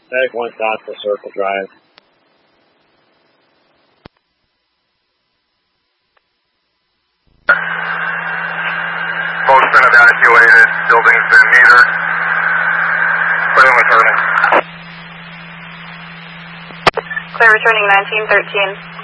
Medic 1 south for Circle Drive. Folks been evacuated, building's been metered. Clear returning. Clear returning 1913.